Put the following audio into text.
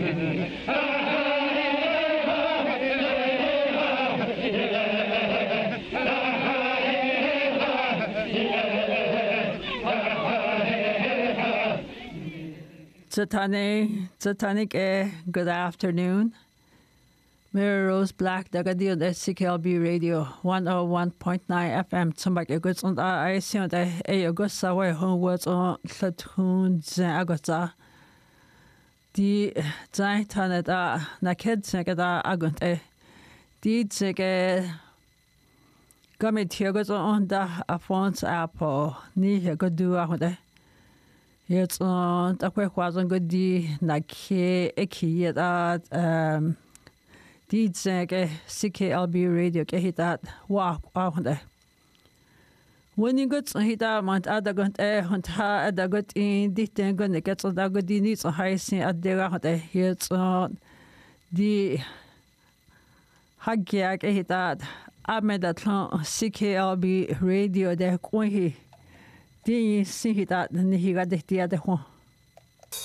Tatani, good afternoon. Mary Rose Black, Dagadio, the CKLB Radio, 101.9 FM. Somebody goes on. I assume that a good Saway who was on Platoon Zagota. The Zaintanada, Naked Segada Agunte. The Zege Gummy goes on the Afonso Apple, near good do out there. It's on the quick wasn't good D Nake Eki at DJ CKLB Radio hit that walk out there. When you got hit out, Mount Adagon hunt her at the good in the thing gonna get on the good needs on high scene at the round there. It's on the Hagiak hit that. I made that CKLB Radio there. The see that he got the other one.